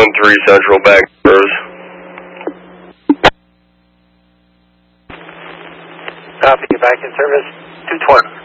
213 Central, back Rose. Copy, back in service, 220.